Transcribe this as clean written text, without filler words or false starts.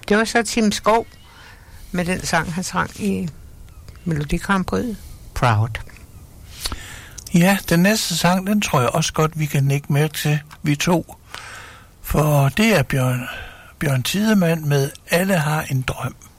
Det var så Tim Skov med den sang, han sang i Melodi Grand Prix. Proud. Ja, den næste sang, den tror jeg også godt, vi kan nikke med til, vi to. For det er Bjørn Tidemand med Alle har en drøm.